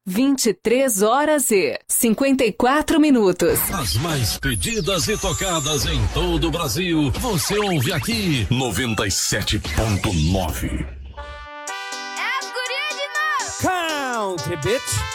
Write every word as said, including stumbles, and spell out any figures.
vinte e três horas e cinquenta e quatro minutos. As mais pedidas e tocadas em todo o Brasil. Você ouve aqui noventa e sete ponto nove. É as gurias de novo. Country, bitch.